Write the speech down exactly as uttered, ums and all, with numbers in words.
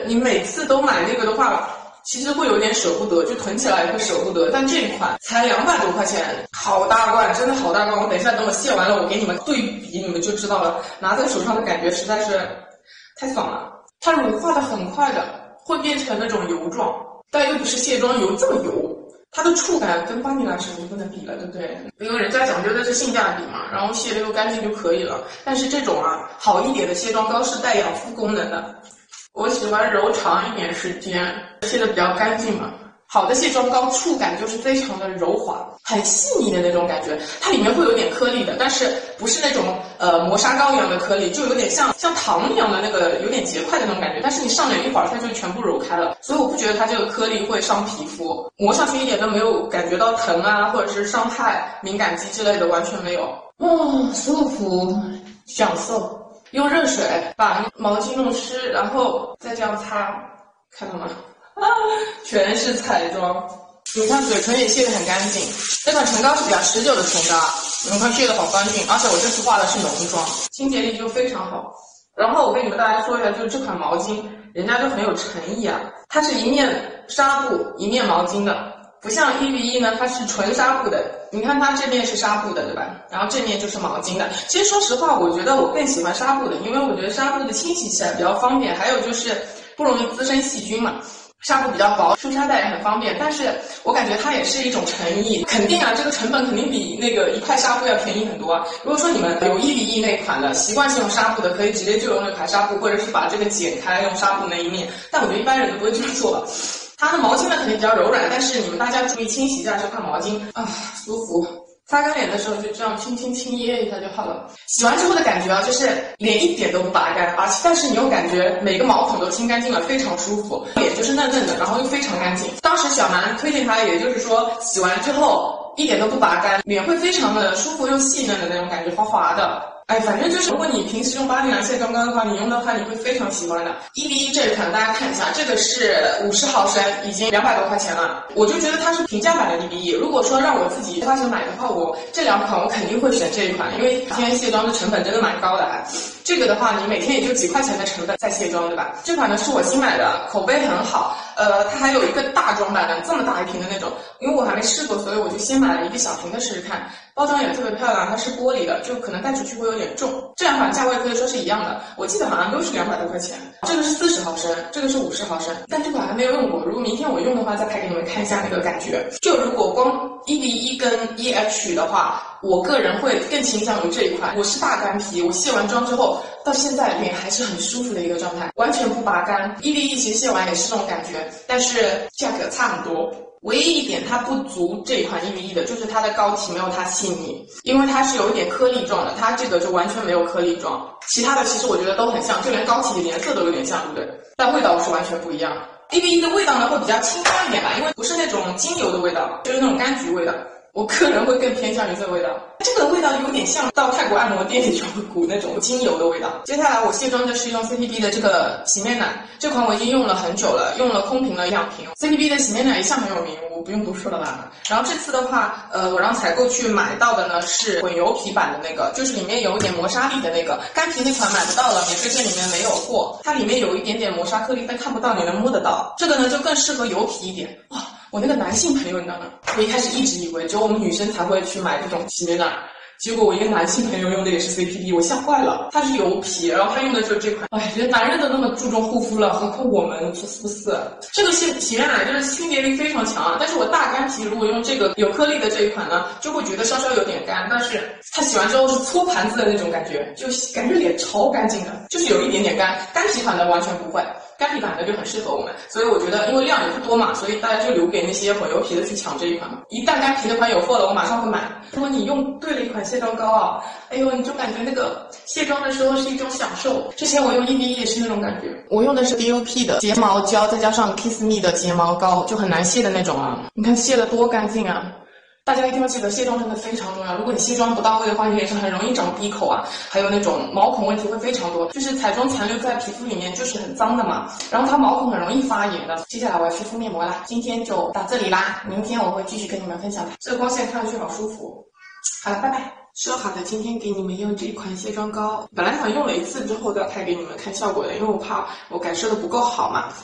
你每次都买那个的话，其实会有点舍不得，就囤起来也会舍不得。但这一款才两百多块钱，好大罐，真的好大罐。我等一下等我卸完了，我给你们对比，你们就知道了。拿在手上的感觉实在是太爽了。它乳化的很快的，会变成那种油状，但又不是卸妆油这么油。它的触感跟巴尼拉是不能比了，对不对？因为人家讲究的是性价比嘛，然后卸的又干净就可以了。但是这种啊，好一点的卸妆膏是带养肤功能的。我喜欢揉长一点时间，卸的比较干净嘛。好的卸妆膏触感就是非常的柔滑，很细腻的那种感觉。它里面会有点颗粒的，但是不是那种呃磨砂膏一样的颗粒，就有点像像糖一样的那个有点结块的那种感觉。但是你上脸一会儿，它就全部揉开了，所以我不觉得它这个颗粒会伤皮肤，磨上去一点都没有感觉到疼啊，或者是伤害敏感肌之类的，完全没有。哦，舒服，享受。用热水把毛巾弄湿，然后再这样擦，看到吗？啊，全是彩妆。你看嘴唇也卸得很干净，这款唇膏是比较持久的唇膏，你看卸得好干净，而且我这次画的是浓妆，清洁力就非常好。然后我跟你们大家说一下，就是这款毛巾，人家就很有诚意啊，它是一面纱布一面毛巾的，不像一 v 一呢，它是纯纱布的。你看它这面是纱布的，对吧？然后这面就是毛巾的。其实说实话，我觉得我更喜欢纱布的，因为我觉得纱布的清洗起来比较方便，还有就是不容易滋生细菌嘛。纱布比较薄，梳纱带也很方便，但是我感觉它也是一种诚意，肯定啊，这个成本肯定比那个一块纱布要便宜很多啊。如果说你们有一 v 一那款的，习惯性用纱布的，可以直接就用那款纱布，或者是把这个剪开用纱布那一面，但我觉得一般人都不会这么做。它的毛巾呢肯定比较柔软，但是你们大家注意清洗一下这块毛巾啊，舒服。擦干脸的时候就这样轻轻轻捏一下就好了。洗完之后的感觉啊，就是脸一点都不拔干，而且但是你又感觉每个毛孔都清干净了，非常舒服，脸就是嫩嫩的，然后又非常干净。当时小南推荐它，也就是说洗完之后一点都不拔干，脸会非常的舒服又细嫩的那种感觉，滑滑的。哎，反正就是如果你平时用巴黎蓝卸妆膏的话，你用的话你会非常喜欢的。一 v 一这一款大家看一下，这个是五十毫升，已经两百多块钱了。我就觉得它是平价版的 一 v 一。如果说让我自己花钱买的话，我这两款我肯定会选这一款，因为天然卸妆的成本真的蛮高的啊。这个的话，你每天也就几块钱的成本在卸妆，对吧？这款呢是我新买的，口碑很好。呃，它还有一个大装版的，这么大一瓶的那种，因为我还没试过，所以我就先买了一个小瓶的试试看。包装也特别漂亮，它是玻璃的，就可能带出去会有点重。这两款价位可以说是一样的，我记得好像都是两百多块钱。这个是四十毫升，这个是五十毫升，但这款还没有用过。如果明天我用的话，再拍给你们看一下那个感觉。就如果光一 v 一跟 E H 的话，我个人会更倾向于这一款。我是大干皮，我卸完妆之后到现在脸还是很舒服的一个状态，完全不拔干。一 v 一其实卸完也是这种感觉，但是价格差很多。唯一一点它不足这一款一 v 一的就是它的膏体没有它细腻，因为它是有一点颗粒状的，它这个就完全没有颗粒状。其他的其实我觉得都很像，就连膏体的颜色都有点像，对不对？但味道是完全不一样。一 v 一的味道呢会比较清香一点吧，因为不是那种精油的味道，就是那种柑橘味道。我个人会更偏向于这个味道，这个味道有点像到泰国按摩店里有股那种精油的味道。接下来我卸妆就是用 C P B 的这个洗面奶，这款我已经用了很久了，用了空瓶了两瓶。C P B 的洗面奶一向很有名，我不用多说了吧。然后这次的话，呃，我让采购去买到的呢是混油皮版的那个，就是里面有一点磨砂力的那个。干皮那款买不到了，免税店里面没有货，它里面有一点点磨砂颗粒，但看不到，你能摸得到。这个呢就更适合油皮一点。哇，我那个男性朋友你知道吗？我一开始一直以为只有我们女生才会去买这种洗面奶，结果我一个男性朋友用的也是 C P B， 我吓坏了。他是油皮，然后他用的就是这款。哎，觉得男人都那么注重护肤了，何况我们是不是？这个洗洗面奶就是清洁力非常强啊，但是我大干皮，如果用这个有颗粒的这一款呢，就会觉得稍稍有点干，但是它洗完之后是搓盘子的那种感觉，就感觉脸超干净的，就是有一点点干。干皮款的完全不会。干皮版的就很适合我们，所以我觉得因为量也不多嘛，所以大家就留给那些混油皮的去抢这一款。一旦干皮的款有货了，我马上会买。如果你用对了一款卸妆膏啊，哎呦，你就感觉那个卸妆的时候是一种享受。之前我用一 v 一也是那种感觉，我用的是 D U P 的睫毛胶，再加上 Kiss Me 的睫毛膏，就很难卸的那种啊。你看卸的多干净啊！大家一定要记得，卸妆真的非常重要。如果你卸妆不到位的话，你脸上很容易长闭口啊，还有那种毛孔问题会非常多。就是彩妆残留在皮肤里面，就是很脏的嘛，然后它毛孔很容易发炎的。接下来我要去敷面膜啦，今天就到这里啦，明天我会继续跟你们分享的。这个光线看上去好舒服。好了，拜拜。说好的今天给你们用这款卸妆膏，本来想用了一次之后再拍给你们看效果的，因为我怕我感受的不够好嘛。